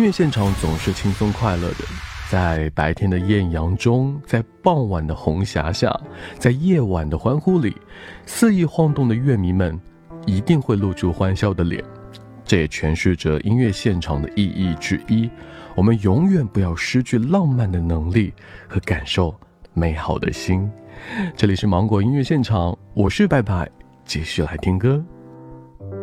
乐现场总是轻松快乐的，在白天的艳阳中，在傍晚的红霞下，在夜晚的欢呼里，肆意晃动的乐迷们一定会露出欢笑的脸。这也诠释着音乐现场的意义之一，我们永远不要失去浪漫的能力和感受美好的心。这里是芒果音乐现场，我是拜拜，继续来听歌。